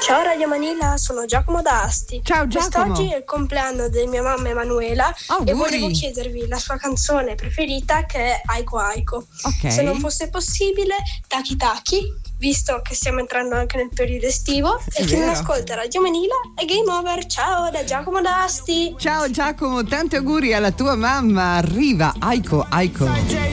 Ciao Radio Manila, sono Giacomo da Asti. Ciao Giacomo. Quest'oggi è il compleanno di mia mamma Emanuela. Auguri. E volevo chiedervi la sua canzone preferita, che è Aiko Aiko. Ok. Se non fosse possibile, Taki Taki, visto che stiamo entrando anche nel periodo estivo. E chi non ascolta Radio Manila è game over. Ciao da Giacomo da Asti. Ciao Giacomo, tanti auguri alla tua mamma. Arriva Aiko Aiko.